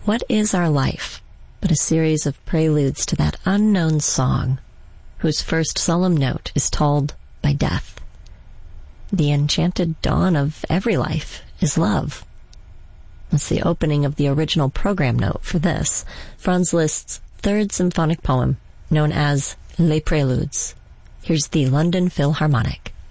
What is our life but a series of preludes to that unknown song, whose first solemn note is tolled by death? The enchanted dawn of every life is love. That's the opening of the original program note for this, Franz Liszt's third symphonic poem, known as Les Préludes. Here's the London Philharmonic.